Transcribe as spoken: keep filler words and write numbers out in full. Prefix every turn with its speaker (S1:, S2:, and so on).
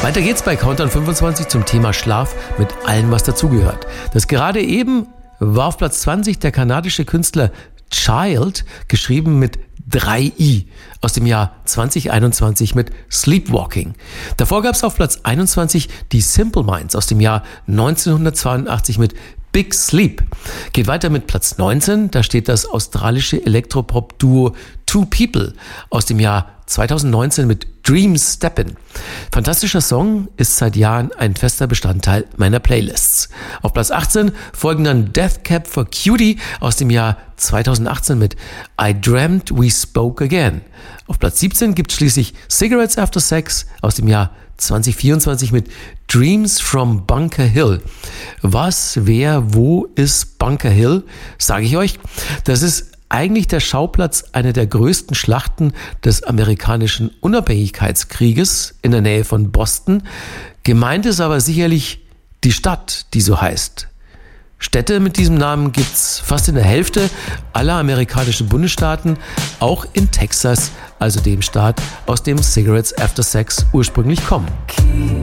S1: Weiter geht's bei Countdown fünfundzwanzig zum Thema Schlaf mit allem, was dazugehört. Das gerade eben war auf Platz zwanzig der kanadische Künstler Child, geschrieben mit drei i, aus dem Jahr zwanzig einundzwanzig mit Sleepwalking. Davor gab es auf Platz einundzwanzig die Simple Minds aus dem Jahr neunzehnhundertzweiundachtzig mit Big Sleep. Geht weiter mit Platz neunzehn, da steht das australische Elektropop-Duo Two People aus dem Jahr zweitausendneunzehn mit Dream Steppin'. Fantastischer Song, ist seit Jahren ein fester Bestandteil meiner Playlists. Auf Platz achtzehn folgen dann Death Cab for Cutie aus dem Jahr zweitausendachtzehn mit I Dreamt We Spoke Again. Auf Platz siebzehn gibt schließlich Cigarettes After Sex aus dem Jahr zwanzig vierundzwanzig mit Dreams from Bunker Hill. Was, wer, wo ist Bunker Hill? Sage ich euch. Das ist eigentlich der Schauplatz einer der größten Schlachten des amerikanischen Unabhängigkeitskrieges in der Nähe von Boston. Gemeint ist aber sicherlich die Stadt, die so heißt. Städte mit diesem Namen gibt's fast in der Hälfte aller amerikanischen Bundesstaaten, auch in Texas, also dem Staat, aus dem Cigarettes After Sex ursprünglich kommen.